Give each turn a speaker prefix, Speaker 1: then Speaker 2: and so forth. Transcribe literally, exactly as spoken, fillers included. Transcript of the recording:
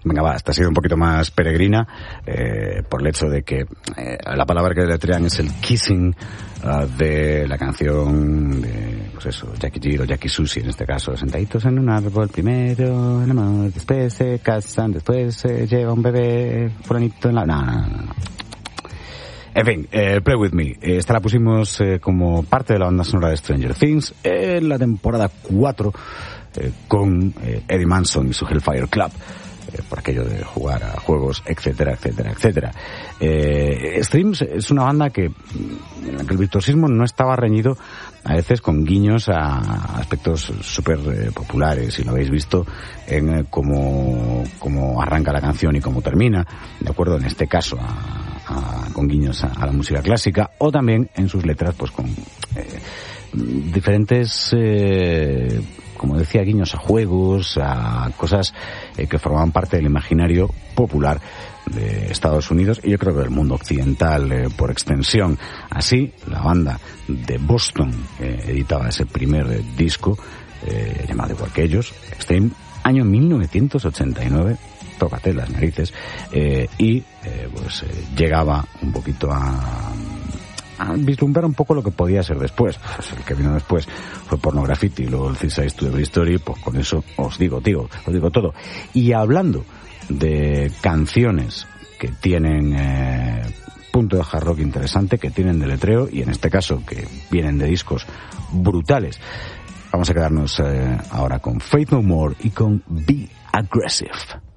Speaker 1: Venga, va, esta ha sido un poquito más peregrina, eh, por el hecho de que eh, la palabra que deletrean es el kissing uh, de la canción de, pues eso, Jackie Jill o Jackie Susie, en este caso, sentaditos en un árbol, primero el amor, después se casan, después se lleva un bebé, fulanito en la... No, no, no, no. En fin, eh, Play With Me. Esta la pusimos eh, como parte de la banda sonora de Stranger Things en la temporada cuatro eh, con eh, Eddie Manson y su Hellfire Club. Eh, por aquello de jugar a juegos, etcétera, etcétera, etcétera. Eh, Streams es una banda que, en la que el virtuosismo no estaba reñido a veces con guiños a aspectos súper eh, populares, y lo habéis visto en eh, cómo, cómo arranca la canción y cómo termina, de acuerdo, en este caso a, a, con guiños a, a la música clásica, o también en sus letras pues con eh, diferentes eh, como decía, guiños a juegos, a cosas eh, que formaban parte del imaginario popular de Estados Unidos y yo creo que del mundo occidental eh, por extensión. Así, la banda de Boston eh, editaba ese primer eh, disco, eh, llamado igual que ellos, Extreme, año mil novecientos ochenta y nueve, tócate las narices, eh, y eh, pues eh, llegaba un poquito a... a vislumbrar un poco lo que podía ser después. Pues el que vino después fue Porno Graffiti, luego el This Is to Every Story, pues con eso os digo, tío, os digo todo. Y hablando de canciones que tienen eh, punto de hard rock interesante, que tienen deletreo, y en este caso que vienen de discos brutales, vamos a quedarnos eh, ahora con Faith No More y con Be Aggressive.